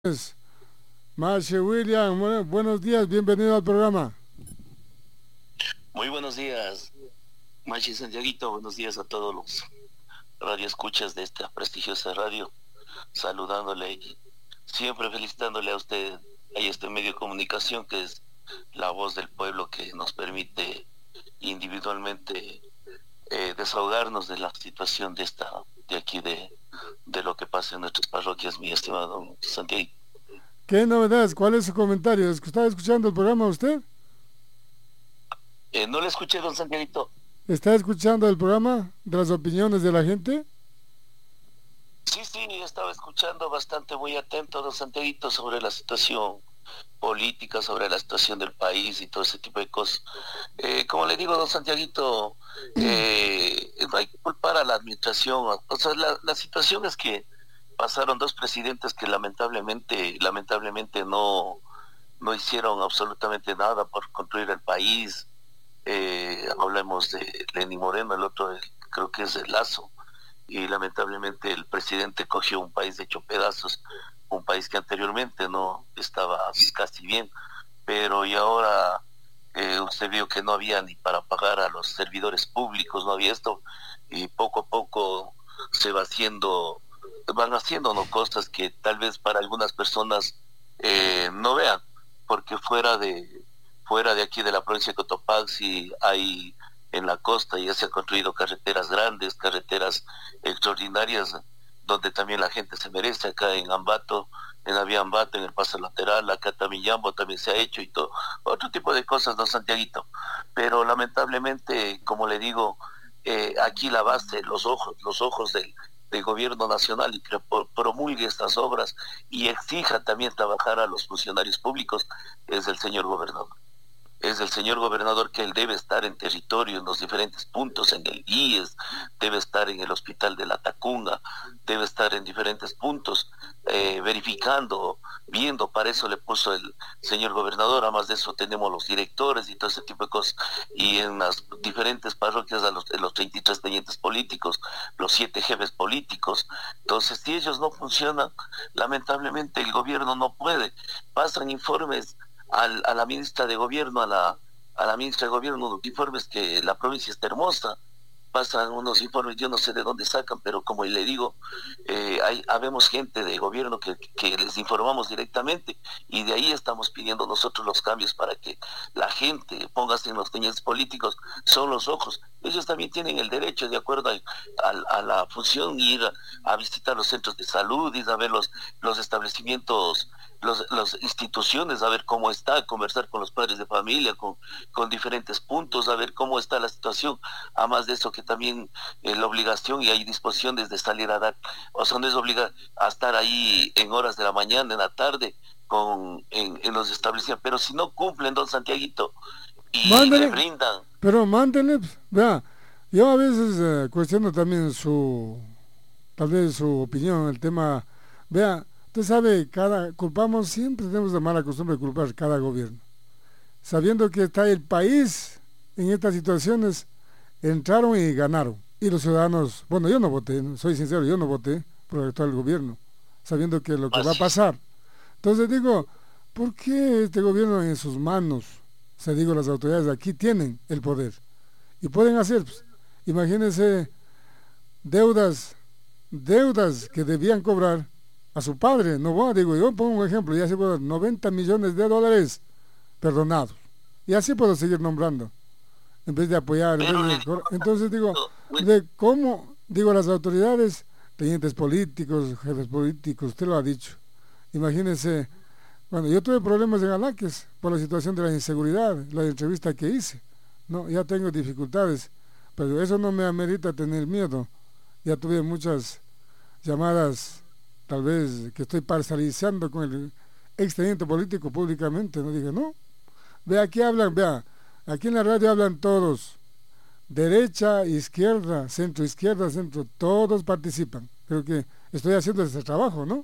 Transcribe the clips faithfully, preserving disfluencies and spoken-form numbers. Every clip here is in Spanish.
Pues, Marche William, bueno, buenos días, bienvenido al programa. Muy buenos días, Machi Santiaguito. Buenos días a todos los radioescuchas de esta prestigiosa radio. Saludándole y siempre felicitándole a usted a este medio de comunicación que es la voz del pueblo que nos permite individualmente eh, desahogarnos de la situación de esta, de aquí de, de lo que pasa en nuestras parroquias, mi estimado Santiago. ¿Qué novedades? ¿Cuál es su comentario? ¿Es que ¿Está escuchando el programa usted? Eh, no le escuché, don Santiaguito. ¿Está escuchando el programa de las opiniones de la gente? Sí, sí, estaba escuchando bastante, muy atento, don Santiaguito, sobre la situación política, sobre la situación del país y todo ese tipo de cosas. Eh, como le digo, don Santiaguito, eh, no hay que culpar a la administración. O sea, la, la situación es que pasaron dos presidentes que lamentablemente, lamentablemente no, no hicieron absolutamente nada por construir el país. Eh, hablemos de Lenín Moreno, el otro el- creo que es el Lazo, y lamentablemente el presidente cogió un país hecho pedazos, un país que anteriormente no estaba casi bien, pero y ahora eh, usted vio que no había ni para pagar a los servidores públicos, no había esto, y poco a poco se va haciendo, van haciendo ¿no? cosas que tal vez para algunas personas eh, no vean, porque fuera de fuera de aquí de la provincia de Cotopaxi hay en la costa ya se han construido carreteras grandes, carreteras extraordinarias, donde también la gente se merece, acá en Ambato, en la vía Ambato, en el paso lateral, acá también Yambo también se ha hecho y todo, otro tipo de cosas, don Santiaguito. Pero lamentablemente, como le digo, eh, aquí la base, los ojos, los ojos del, del gobierno nacional y que promulgue estas obras y exija también trabajar a los funcionarios públicos es el señor gobernador. Es el señor gobernador que él debe estar en territorio, en los diferentes puntos, en el I E S, debe estar en el hospital de la Tacunga, debe estar en diferentes puntos, eh, verificando, viendo, para eso le puso el señor gobernador, además de eso tenemos los directores y todo ese tipo de cosas, y en las diferentes parroquias, a los, en los treinta y tres tenientes políticos, los siete jefes políticos, entonces si ellos no funcionan, lamentablemente el gobierno no puede, pasan informes al, a la ministra de Gobierno, a la, a la ministra de Gobierno, unos informes que la provincia está hermosa, pasan unos informes, yo no sé de dónde sacan, pero como le digo, eh, hay, habemos gente de gobierno que, que les informamos directamente y de ahí estamos pidiendo nosotros los cambios para que la gente, póngase en los tenientes políticos, son los ojos. Ellos también tienen el derecho, de acuerdo a, a, a la función, ir a, a, visitar los centros de salud, ir a ver los, los establecimientos, los, las instituciones, a ver cómo está, conversar con los padres de familia, con, con diferentes puntos, a ver cómo está la situación. Además de eso, que también eh, la obligación y hay disposiciones de salir a dar, o sea, no es obligar a estar ahí en horas de la mañana, en la tarde, con, en, en los establecimientos, pero si no cumplen, don Santiaguito, y le Mándele, brindan. pero mándele, pues, vea, yo a veces eh, cuestiono también su, tal vez su opinión, el tema, vea, usted sabe, cada, culpamos, siempre tenemos la mala costumbre de culpar cada gobierno, sabiendo que está el país en estas situaciones, entraron y ganaron. Y los ciudadanos, bueno, yo no voté, no, soy sincero, yo no voté por el actual gobierno, sabiendo que lo que va a Así es. pasar. Entonces digo, ¿por qué este gobierno en sus manos, o sea, digo, las autoridades de aquí tienen el poder y pueden hacer, pues, imagínense, deudas, deudas que debían cobrar a su padre, no va, digo, yo pongo un ejemplo, ya se puedo noventa millones de dólares perdonados. Y así puedo seguir nombrando en vez de apoyar, en vez Pero le de... Entonces digo, digo, de cómo, digo, las autoridades, tenientes políticos, jefes políticos, usted lo ha dicho. Imagínense, bueno, yo tuve problemas en Alaques por la situación de la inseguridad, la entrevista que hice. No, ya tengo dificultades, pero eso no me amerita tener miedo. Ya tuve muchas llamadas, tal vez que estoy parcializando con el ex teniente político públicamente. No dije, no, vea, aquí hablan, vea, aquí en la radio hablan todos, derecha, izquierda, centro, izquierda, centro, todos participan. Creo que estoy haciendo ese trabajo, ¿no?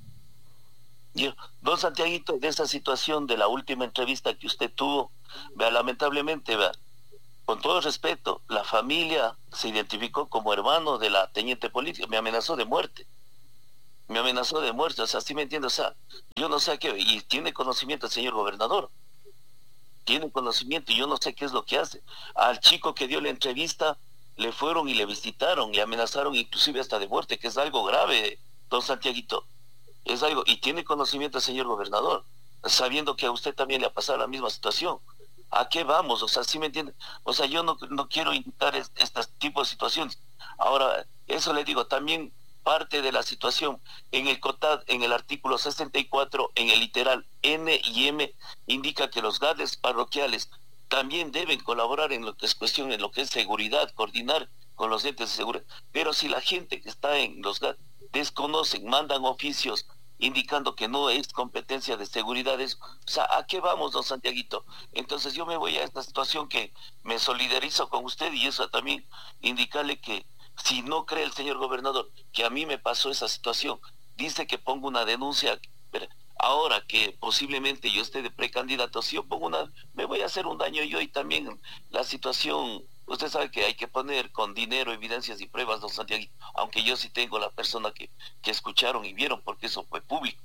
yo, don Santiaguito, de esa situación de la última entrevista que usted tuvo, vea, lamentablemente, vea, con todo respeto, la familia se identificó como hermano de la teniente política, me amenazó de muerte. me amenazó de muerte, o sea, ¿sí me entiendes? O sea, yo no sé a qué, y tiene conocimiento el señor gobernador, tiene conocimiento y yo no sé qué es lo que hace. Al chico que dio la entrevista le fueron y le visitaron y amenazaron inclusive hasta de muerte, que es algo grave, don Santiaguito. Es algo, y tiene conocimiento el señor gobernador, sabiendo que a usted también le ha pasado la misma situación. ¿A qué vamos? O sea, ¿sí me entiende? O sea, yo no, no quiero indicar es- este tipo de situaciones. Ahora, eso le digo, también parte de la situación en el COTAD, en el artículo sesenta y cuatro, en el literal N y M, indica que los GADES parroquiales también deben colaborar en lo que es cuestión, en lo que es seguridad, coordinar con los entes de seguridad. Pero si la gente que está en los GADES desconocen, mandan oficios indicando que no es competencia de seguridad eso, o sea, ¿a qué vamos, don Santiaguito? Entonces yo me voy a esta situación que me solidarizo con usted y eso también indicarle que si no cree el señor gobernador que a mí me pasó esa situación, dice que pongo una denuncia, pero ahora que posiblemente yo esté de precandidato, si yo pongo una, me voy a hacer un daño yo y también la situación, usted sabe que hay que poner con dinero, evidencias y pruebas, don Santiago, aunque yo sí tengo la persona que, que escucharon y vieron, porque eso fue público.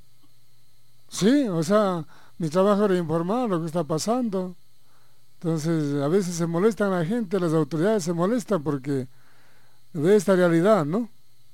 Sí, o sea, mi trabajo era informar lo que está pasando. Entonces, a veces se molestan la gente, las autoridades se molestan porque ve esta realidad, ¿no?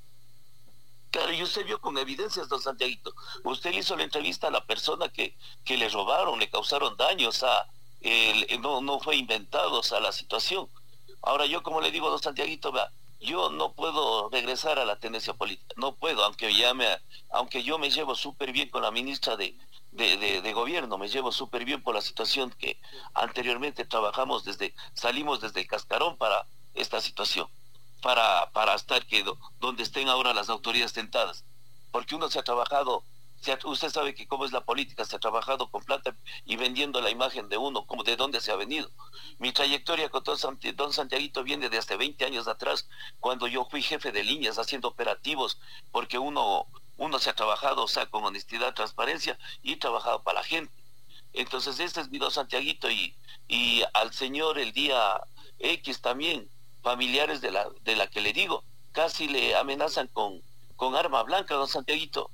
Claro, y usted vio con evidencias, don Santiaguito. Usted le hizo la entrevista a la persona que, que le robaron, le causaron daños, o sea, el- no, no fue inventado, o sea, la situación. Ahora yo, como le digo, don Santiaguito, vea, yo no puedo regresar a la tendencia política, no puedo, aunque ya me, aunque yo me llevo súper bien con la ministra de, de, de, de gobierno, me llevo súper bien por la situación que anteriormente trabajamos desde, salimos desde el cascarón para esta situación para, para estar que do- donde estén ahora las autoridades tentadas. Porque uno se ha trabajado, se ha- usted sabe que cómo es la política, se ha trabajado con plata y vendiendo la imagen de uno, como de dónde se ha venido. Mi trayectoria con don, Santi- don Santiaguito viene de hace veinte años atrás, cuando yo fui jefe de líneas haciendo operativos, porque uno, uno se ha trabajado, o sea, con honestidad, transparencia y trabajado para la gente. Entonces, este es mi don Santiaguito y, y al señor el día X también, familiares de la, de la que le digo, casi le amenazan con, con arma blanca, don Santiaguito.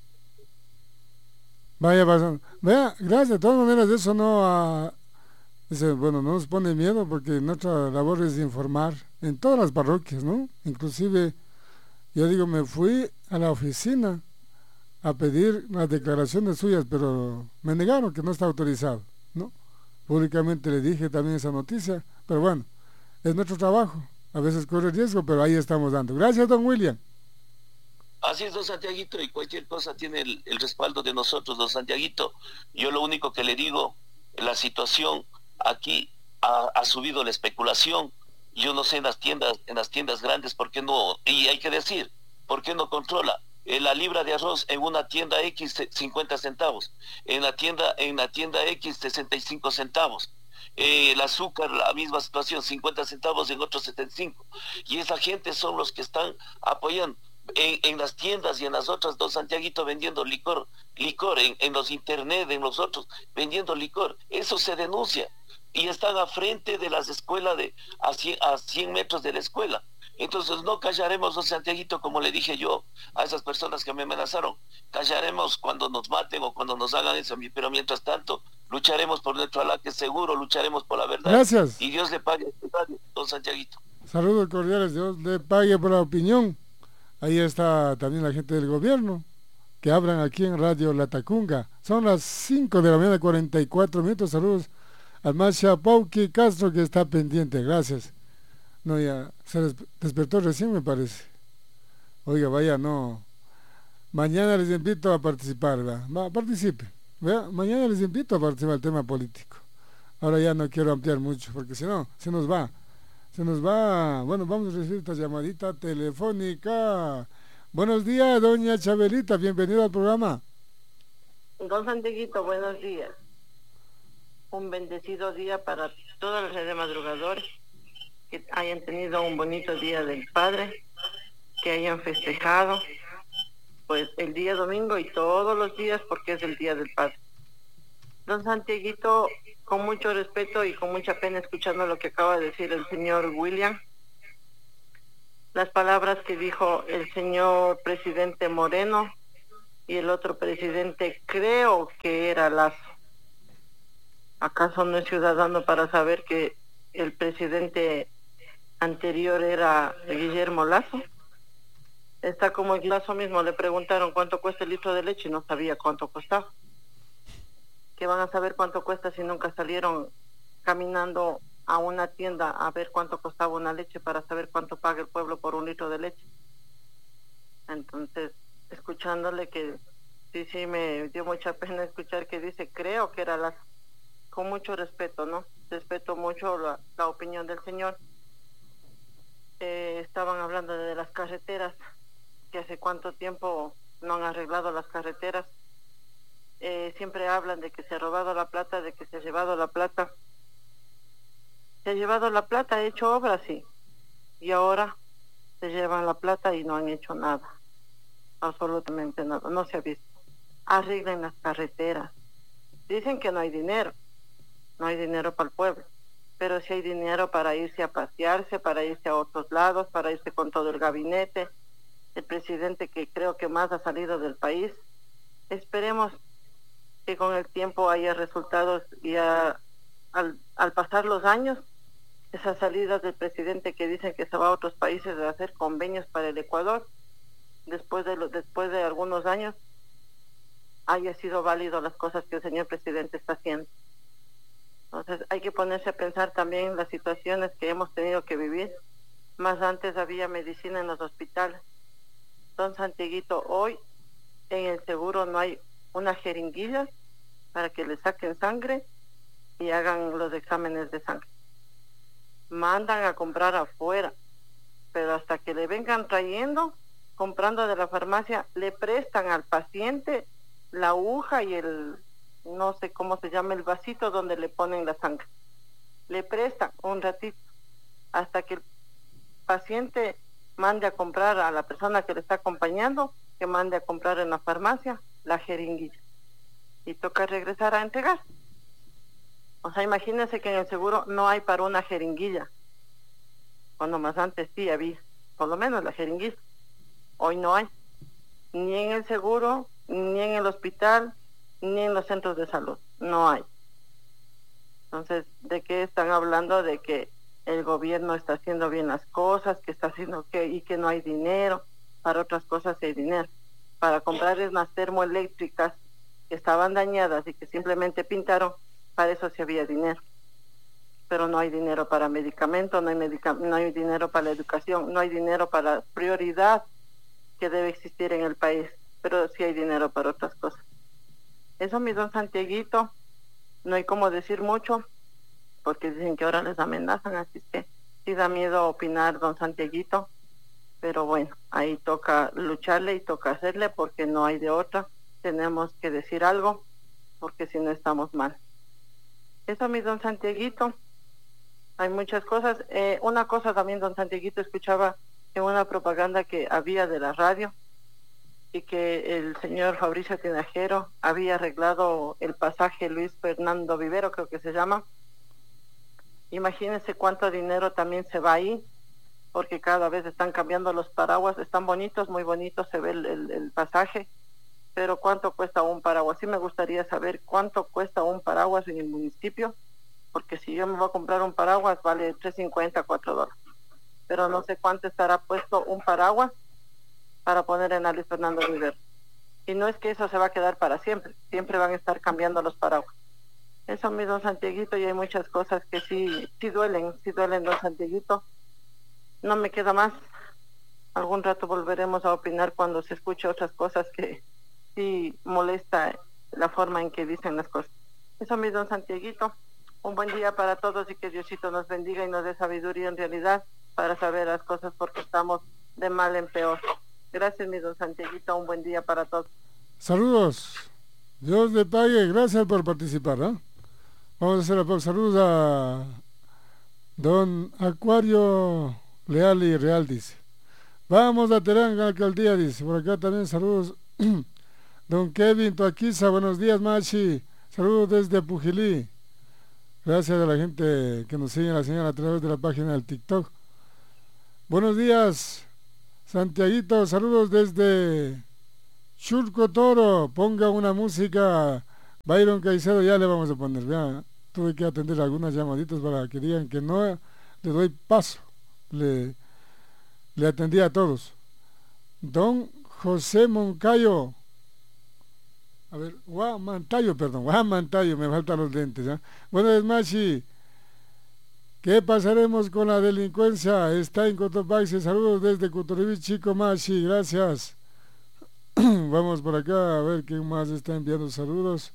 Vaya pasando. Vea, gracias. De todas maneras, eso no, ah, dice, bueno, no nos pone miedo porque nuestra labor es informar en todas las parroquias, ¿no? Inclusive, yo digo, me fui a la oficina a pedir las declaraciones suyas, pero me negaron que no está autorizado, ¿no? Públicamente le dije también esa noticia, pero bueno, es nuestro trabajo. A veces corre riesgo, pero ahí estamos dando. Gracias, don William. Así es, don Santiaguito, y cualquier cosa tiene el, el respaldo de nosotros, don Santiaguito. Yo lo único que le digo, la situación aquí ha, ha subido la especulación. Yo no sé en las tiendas, en las tiendas grandes, ¿por qué no? Y hay que decir, ¿por qué no controla? Eh, la libra de arroz en una tienda X se- cincuenta centavos, en la tienda, en la tienda X sesenta y cinco centavos. Eh, el azúcar, la misma situación, cincuenta centavos en otros setenta y cinco. Y esa gente son los que están apoyando en, en las tiendas y en las otras, don Santiaguito vendiendo licor, licor, en, en los internet, en los otros, vendiendo licor. Eso se denuncia. Y están a frente de las escuelas de a cien, a cien metros de la escuela. Entonces no callaremos, don Santiaguito, como le dije yo a esas personas que me amenazaron. Callaremos cuando nos maten o cuando nos hagan eso. Pero mientras tanto, lucharemos por nuestro Alá, que seguro lucharemos por la verdad. Gracias. Y Dios le pague, don Santiaguito. Saludos cordiales. Dios le pague por la opinión. Ahí está también la gente del gobierno que hablan aquí en Radio La Tacunga. Son las cinco de la mañana, cuarenta y cuatro minutos. Saludos al Masha Pauqui Castro que está pendiente. Gracias. No, ya se des- despertó recién, me parece. Oiga, vaya, no. Mañana les invito a participar, ¿verdad? Va, participe. ¿Vea? Mañana les invito a participar del tema político. Ahora ya no quiero ampliar mucho, porque si no, se nos va. Se nos va. Bueno, vamos a recibir esta llamadita telefónica. Buenos días, doña Chabelita. Bienvenida al programa. Don Santiaguito, buenos días. Un bendecido día para todos los redes madrugadores, que hayan tenido un bonito día del Padre, que hayan festejado pues el día domingo y todos los días porque es el día del Padre. Don Santiaguito, con mucho respeto y con mucha pena escuchando lo que acaba de decir el señor William, las palabras que dijo el señor presidente Moreno y el otro presidente creo que era Lazo. ¿Acaso no es ciudadano para saber que el presidente anterior era Guillermo Lazo? Está como el Lazo mismo, le preguntaron cuánto cuesta el litro de leche y no sabía cuánto costaba. ¿Qué van a saber cuánto cuesta si nunca salieron caminando a una tienda a ver cuánto costaba una leche para saber cuánto paga el pueblo por un litro de leche? Entonces, escuchándole que sí, sí, me dio mucha pena escuchar que dice, creo que era Lazo. Con mucho respeto, ¿no? Respeto mucho la, la opinión del señor. Eh, estaban hablando de las carreteras, que hace cuánto tiempo no han arreglado las carreteras. Eh, siempre hablan de que se ha robado la plata, de que se ha llevado la plata. Se ha llevado la plata, ha hecho obras, sí. Y ahora se llevan la plata y no han hecho nada. Absolutamente nada, no se ha visto. Arreglen las carreteras. Dicen que no hay dinero. No hay dinero para el pueblo. Pero sí hay dinero para irse a pasearse, para irse a otros lados, para irse con todo el gabinete. El presidente que creo que más ha salido del país. Esperemos que con el tiempo haya resultados y a, al, al pasar los años, esas salidas del presidente que dicen que se va a otros países a hacer convenios para el Ecuador, después de, lo, después de algunos años, haya sido válido las cosas que el señor presidente está haciendo. Entonces hay que ponerse a pensar también en las situaciones que hemos tenido que vivir. Más antes había medicina en los hospitales. Don Santiaguito, hoy en el seguro no hay una jeringuilla para que le saquen sangre y hagan los exámenes de sangre. Mandan a comprar afuera, pero hasta que le vengan trayendo, comprando de la farmacia, le prestan al paciente la aguja y el, no sé cómo se llama, el vasito donde le ponen la sangre. Le prestan un ratito hasta que el paciente mande a comprar a la persona que le está acompañando, que mande a comprar en la farmacia la jeringuilla. Y toca regresar a entregar. O sea, imagínense que en el seguro no hay para una jeringuilla. Cuando más antes sí había, por lo menos la jeringuilla. Hoy no hay. Ni en el seguro, ni en el hospital, ni en los centros de salud. No hay. Entonces, ¿de qué están hablando? De que el gobierno está haciendo bien las cosas, que está haciendo que y que no hay dinero. Para otras cosas hay dinero. Para comprar unas termoeléctricas que estaban dañadas y que simplemente pintaron, para eso sí había dinero. Pero no hay dinero para medicamentos, no hay, medica no hay dinero para la educación, no hay dinero para la prioridad que debe existir en el país, pero sí hay dinero para otras cosas. Eso, mi don Santiaguito, no hay como decir mucho, porque dicen que ahora les amenazan, así que sí da miedo opinar, don Santiaguito, pero bueno, ahí toca lucharle y toca hacerle, porque no hay de otra, tenemos que decir algo, porque si no estamos mal. Eso, mi don Santiaguito, hay muchas cosas. Eh, una cosa también, don Santiaguito, escuchaba en una propaganda que había de la radio y que el señor Fabricio Tinajero había arreglado el pasaje Luis Fernando Vivero, creo que se llama. Imagínense cuánto dinero también se va ahí, porque cada vez están cambiando los paraguas, están bonitos, muy bonitos, se ve el, el, el pasaje, pero ¿cuánto cuesta un paraguas? Sí me gustaría saber cuánto cuesta un paraguas en el municipio, porque si yo me voy a comprar un paraguas vale tres cincuenta, cuatro dólares, pero no sé cuánto estará puesto un paraguas para poner en la Luis Fernando Rivero. Y no es que eso se va a quedar para siempre, siempre van a estar cambiando los paraguas. Eso, mi don Santiaguito, y hay muchas cosas que sí, sí duelen, sí duelen, don Santiaguito. No me queda más. Algún rato volveremos a opinar cuando se escuche otras cosas que sí molesta la forma en que dicen las cosas. Eso, mi don Santiaguito. Un buen día para todos y que Diosito nos bendiga y nos dé sabiduría en realidad para saber las cosas, porque estamos de mal en peor. Gracias, mi don Santiaguito. Un buen día para todos. Saludos. Dios le pague. Gracias por participar, ¿eh? Vamos a hacer la pausa. Saludos a don Acuario Leal y Real, dice. Vamos a Teranga, alcaldía, dice. Por acá también saludos. Don Kevin Toaquiza, buenos días, Machi. Saludos desde Pujilí. Gracias a la gente que nos sigue en la señal a través de la página del TikTok. Buenos días, Santiaguito. Saludos desde Churco Toro, ponga una música. Byron Caicedo, ya le vamos a poner. Vean, tuve que atender algunas llamaditas para que digan que no le doy paso. Le, le atendí a todos. Don José Moncayo. A ver, Guamantayo, perdón, Guamantayo, me faltan los lentes. ¿eh? Buenas, Machi. ¿Qué pasaremos con la delincuencia? Está en Cotopaxi. Saludos desde Cotoribí, Chico Machi, gracias. Vamos por acá a ver quién más está enviando saludos.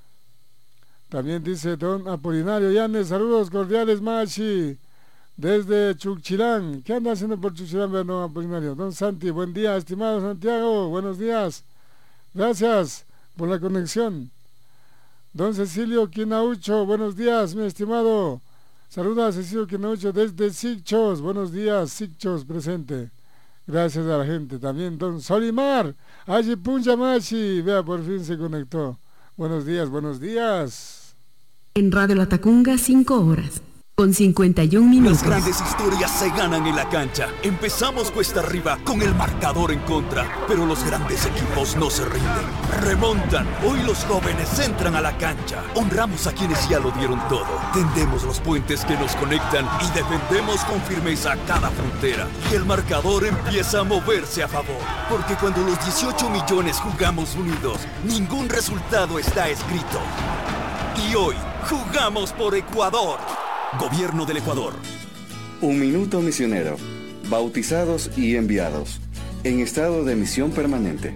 También dice don Apolinario Llanes, saludos cordiales, Machi, desde Chuchilán. ¿Qué anda haciendo por Chuchilán, don Apolinario? Don Santi, buen día, estimado Santiago, buenos días. Gracias por la conexión. Don Cecilio Quinaucho, buenos días, mi estimado. Saluda a Cecilio Quinaucho desde Sicchos, buenos días, Sicchos presente. Gracias a la gente. También don Solimar, allí puncha Machi, vea, por fin se conectó. Buenos días, buenos días. En Radio Latacunga, cinco horas, con cincuenta y un minutos. Las grandes historias se ganan en la cancha. Empezamos cuesta arriba con el marcador en contra, pero los grandes equipos no se rinden. Remontan. Hoy los jóvenes entran a la cancha. Honramos a quienes ya lo dieron todo. Tendemos los puentes que nos conectan y defendemos con firmeza cada frontera. Y el marcador empieza a moverse a favor. Porque cuando los dieciocho millones jugamos unidos, ningún resultado está escrito. Y hoy jugamos por Ecuador. Gobierno del Ecuador. Un minuto misionero. Bautizados y enviados. En estado de misión permanente.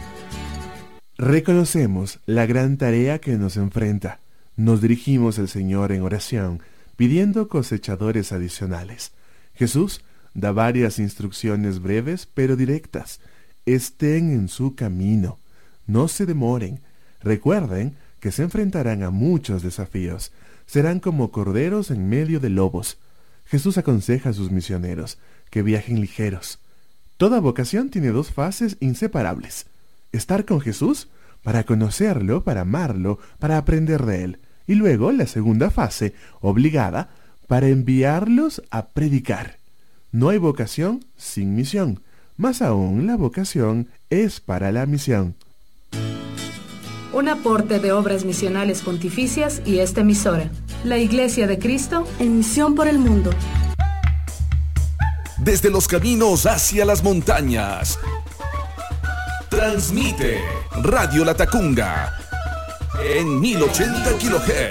Reconocemos la gran tarea que nos enfrenta. Nos dirigimos al Señor en oración, pidiendo cosechadores adicionales. Jesús da varias instrucciones breves pero directas. Estén en su camino. No se demoren. Recuerden que se enfrentarán a muchos desafíos. Serán como corderos en medio de lobos. Jesús aconseja a sus misioneros que viajen ligeros. Toda vocación tiene dos fases inseparables. Estar con Jesús para conocerlo, para amarlo, para aprender de él. Y luego la segunda fase, obligada, para enviarlos a predicar. No hay vocación sin misión. Más aún, la vocación es para la misión. Un aporte de Obras Misionales Pontificias y esta emisora. La Iglesia de Cristo en misión por el mundo. Desde los caminos hacia las montañas. Transmite Radio Latacunga en mil ochenta kilohertz.